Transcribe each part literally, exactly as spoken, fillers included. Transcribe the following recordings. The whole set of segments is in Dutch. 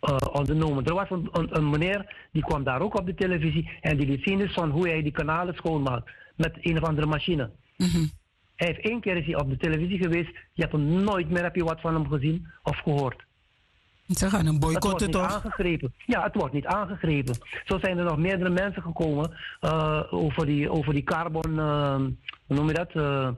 uh, ondernomen. Er was een, een, een meneer die kwam daar ook op de televisie en die liet zien dus van hoe hij die kanalen schoonmaakt met een of andere machine. Mm-hmm. Hij heeft één keer is hij op de televisie geweest. Je hebt hem nooit meer heb je wat van hem gezien of gehoord. Ze gaan een boycotten toch? Het wordt niet aangegrepen. Ja, het wordt niet aangegrepen. Zo zijn er nog meerdere mensen gekomen uh, over, die, over die carbon, uh, hoe noem je dat? Uh,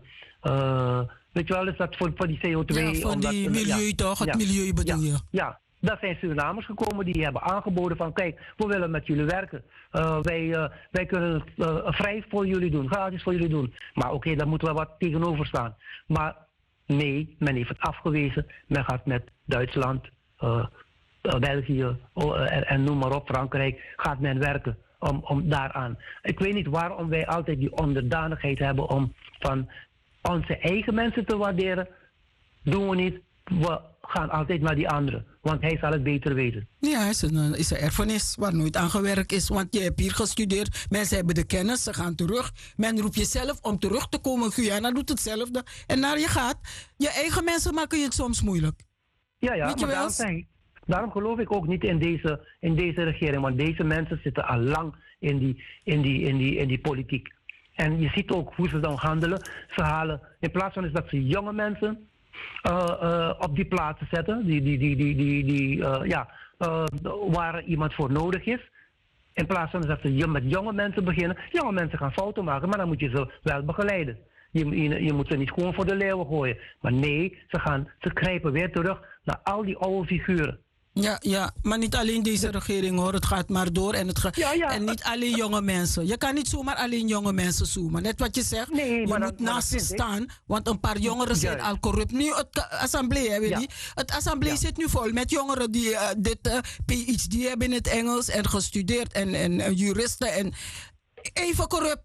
uh, weet je wel, is dat voor, voor die C O twee? Ja, voor omdat, die milieu ja, toch? Het ja, milieu bedoel je? Ja, ja, dat zijn Surinamers gekomen die hebben aangeboden van kijk, we willen met jullie werken. Uh, wij, uh, wij kunnen het uh, vrij voor jullie doen, gratis voor jullie doen. Maar oké, okay, daar moeten we wat tegenover staan. Maar nee, men heeft het afgewezen. Men gaat met Duitsland, uh, uh, België uh, en, en noem maar op, Frankrijk, gaat men werken om, om daaraan. Ik weet niet waarom wij altijd die onderdanigheid hebben om van onze eigen mensen te waarderen. Doen we niet. We gaan altijd naar die anderen, want hij zal het beter weten. Ja, het is een, is een erfenis waar nooit aan gewerkt is, want je hebt hier gestudeerd, mensen hebben de kennis, ze gaan terug. Men roept jezelf om terug te komen, Guyana doet hetzelfde. En naar je gaat, je eigen mensen maken je het soms moeilijk. Ja, ja, maar daarom, zijn, daarom geloof ik ook niet in deze, in deze regering, want deze mensen zitten al lang in die, in die, in die, in die politiek. En je ziet ook hoe ze dan handelen. Ze halen, in plaats van is dat ze jonge mensen Uh, uh, op die plaatsen zetten, die, die, die, die, die, die, uh, ja, uh, waar iemand voor nodig is. In plaats van dat ze met jonge mensen beginnen. Jonge mensen gaan fouten maken, maar dan moet je ze wel begeleiden. Je, je, je moet ze niet gewoon voor de leeuwen gooien. Maar nee, ze, gaan, ze grijpen weer terug naar al die oude figuren. Ja, ja, maar niet alleen deze regering hoor, het gaat maar door en, het ga- ja, ja. en niet alleen jonge mensen. Je kan niet zomaar alleen jonge mensen zoomen. Net wat je zegt, nee, je moet dat, naast ze staan, ik. want een paar jongeren zijn ja. al corrupt. Nu het assemblee, hè, weet je? Ja. Het assemblee ja. zit nu vol met jongeren die uh, dit uh, P H D hebben in het Engels en gestudeerd en, en uh, juristen en even corrupt.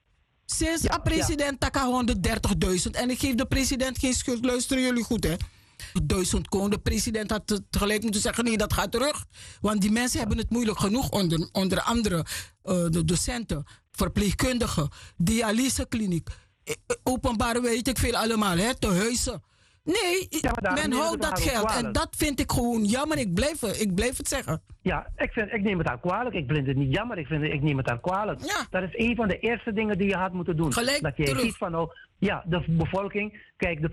Sinds ja, president ja. Taka honderddertigduizend en ik geef de president geen schuld, luisteren jullie goed hè. Duizend kon. De president had tegelijk moeten zeggen, nee, dat gaat terug. Want die mensen hebben het moeilijk genoeg, onder, onder andere uh, de docenten, verpleegkundigen, dialysekliniek, openbare weet ik veel allemaal, hè, te huizen. Nee, ja, men houdt dat geld. En dat vind ik gewoon jammer. Ik blijf, ik blijf het zeggen. Ja, ik, vind, ik neem het aan kwalijk. Ik vind het niet jammer. Ik, vind het, ik neem het aan kwalijk. Ja. Dat is een van de eerste dingen die je had moeten doen. Gelijk dat je terug. ziet van, oh, ja, de bevolking, kijk, de